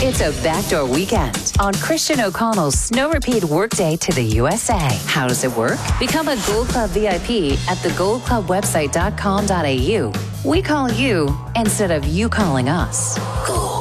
It's a backdoor weekend on Christian O'Connell's Snow Repeat Workday to the USA. How does it work? Become a Gold Club VIP at thegoldclubwebsite.com.au. We call you instead of you calling us. Gold.